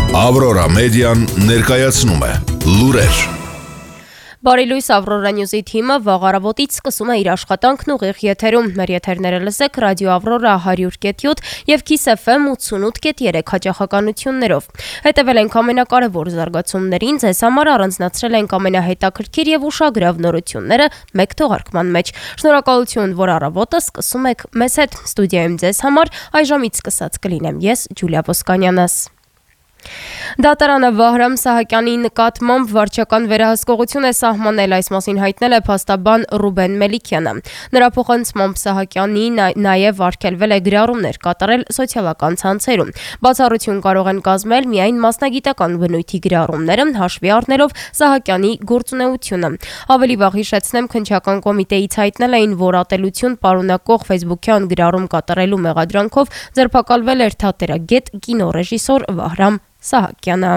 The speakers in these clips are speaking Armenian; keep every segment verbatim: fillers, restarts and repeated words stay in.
Ավրորա մեդիան ներկայացնում է լուրեր։ Բարի լույս, Ավրորա Նյուզի թիմը վաղ առավոտից սկսում է իր աշխատանքն ուղիղ եթերում։ Մեր եթերները լսեք ռադիո Ավրորա հարյուր կետ յոթ եւ Kiss F M ութսունութ կետ երեք հաճախականություններով։ Հետևել ենք ամենակարևոր զարգացումներին, ձեզ համար առանձնացրել ենք ամենահետաքրքիր եւ ուշագրավ նորությունները մեկ թողարկման մեջ։ Շնորհակալություն, որ առավոտը սկսում եք մեզ հետ։ Ստուդիայում ձեզ համար այժմից սկսած կլինեմ ես, Ջուլիա Ոսկանյանս։ Դատարանը Վահրամ Սահակյանի նկատմամբ վարչական վերահսկողություն է սահմանել, այս մասին հայտնել է փաստաբան Ռուբեն Մելիքյանը։ Նրա փոխանցմամբ Սահակյանի նաև արգելվել է գրառումներ կատարել սոցիալական ցանցերում։ Բացառություն կարող են կազմել միայն մասնագիտական բնույթի գրառումները, հաշվի առնելով Սահակյանի գործունեությունը։ Ավելի վաղ հիշեցնեմ, քննչական կոմիտեից հայտնել էին, որ ատելություն պարունակող ֆեյսբուքյան գրառում կատարելու մեղադրանքով ձերբակալվել էր թատերագետ կինոռեժիսոր Վահրամ Սահակյանը։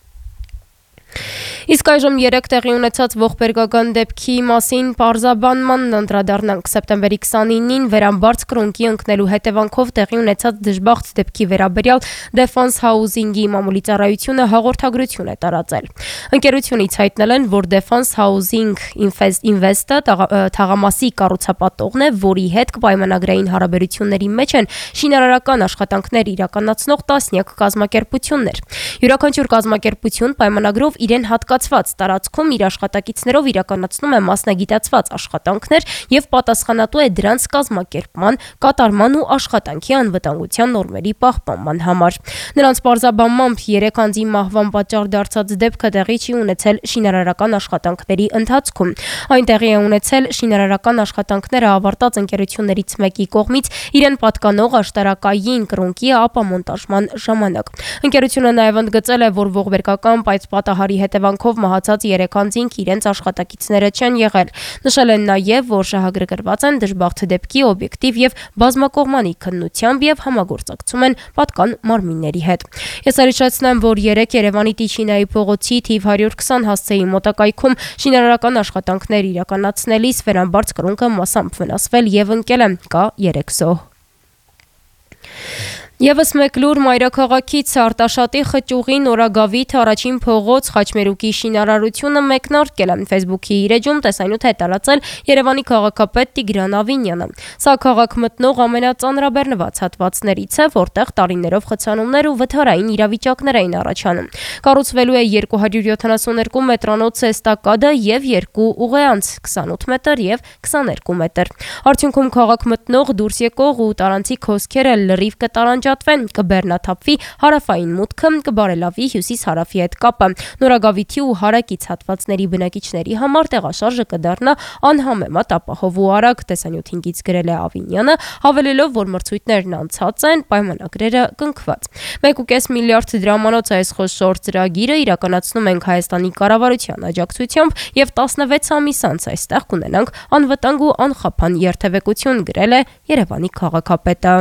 Իսկ այժմ երեք տեղի ունեցած ողբերգական դեպքի մասին պարզաբանմանն անդրադառնանք։ Սեպտեմբերի քսանինին վերամբարձ կրունկի ընկնելու հետևանքով տեղի ունեցած դժբախտ դեպքի վերաբերյալ Defense Housing-ի մամուլի ծառայությունը հաղորդագրություն է տարածել։ Ընկերությունից հայտնել են, որ Defense Housing Invest-ը թաղամասի կառուցապատողն է, որի հետ կպայմանագրային հարաբերությունների մեջ են շինարարական աշխատանքներ իրականացնող տասնյակ կազմակերպություններ։ Յուրաքանչյուր կազմակերպություն պայմանագրով իրեն հատկացված տարածքում իր աշխատակիցներով իրականացնում է մասնագիտացված աշխատանքներ եւ պատասխանատու է դրանց կազմակերպման, կատարման ու աշխատանքի անվտանգության նորմերի պահպանման համար։ Նրանց պարզաբանմամբ երեք անձի մահվան պատճառ դարձած դեպքը տեղի չի ունեցել շինարարական աշխատանքների ընթացքում։ Այն տեղի է ունեցել շինարարական աշխատանքները ավարտած ընկերություններից մեկի կողմից իրեն պատկանող աշտարակային կրունկի ապամոնտաժման ժամանակ։ Ընկերությունը նաև ընդգծել է, որ ողբերգական այդ պատահարի հետևանքով մահացած երեք անձինք իրենց աշխատակիցները չեն եղել։ Նշել են նաև, որ շահագրգռված են դժբախտ դեպքի օբյեկտիվ եւ բազմակողմանի քննությամբ եւ համագործակցում են պատկան մարմինների հետ։ Ես հիշեցնեմ, որ երեք Երևանի Տիչինայի փողոցի թիվ հարյուր քսան հասցեի մոտակայքում շինարարական աշխատանքներ իրականացնելիս վերամբարձ կրունկը մասամբ վնասվել եւ ընկել է, կա երեք զոհ։ Եվս մեկ լուր մայրաքաղաքից Արտաշատի խճուղի Նորագավիթ առաջին փողոց Խաչմերուկի շինարարությունը մեկնարկել է։ Facebook-ի իր էջում տեսանյութ է տարածել Երևանի քաղաքապետ Տիգրան Ավինյանը։ Սա քաղաք մտնող ամենածանրաբեռնված հատվածներից է, որտեղ տարիներով խցանումներ ու վթարային իրավիճակներ էին առաջանում։ Կառուցվելու է երկու հարյուր յոթանասուններկու մետրանոց էստակադը եւ երկու ուղեանց քսանութ մետր եւ քսաներկու մետր։ Արդյունքում քաղաք մտնող դուրս եկող ու տարանցիկ հոսքերը լրիվ կտարանջա կբեռնաթափվի հարավային մուտքը, կբարելավի հյուսիս-հարավի հետ կապը։ Նորագավիթի ու հարակից հատվածների բնակիչների համար տեղաշարժը կդառնա անհամեմատ ապահով ու արագ, տեսանյութինից գրել է Ավինյանը, հավելելով, որ մրցույթներն անցած են, պայմանագրերը կնքված։ մեկ կόμμα պենս միլիարդ դրամանոց այս խոշոր ծրագիրը իրականացնում ենք Հայաստանի կառավարության աջակցությամբ եւ տասնվեց ամիս անց այստեղ կունենանք անվտանգ ու անխափան երթևեկություն, գրել է Երևանի քաղաքապետը։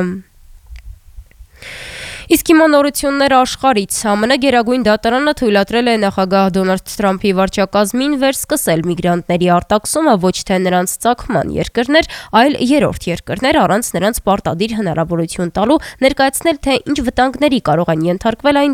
Իսկ հիմա նորություններ աշխարհից։ ԱՄՆ Գերագույն դատարանը թույլատրել է նախագահ Դոնալդ Թրամփի վարչակազմին վերսկսել միգրանտների արտաքսումը ոչ թե նրանց ծագման երկրներ, այլ երրորդ երկրներ առանց նրանց պարտադիր հնարավորություն տալու ներկայացնել, թե ինչ վտանգների կարող են ենթարկվել այն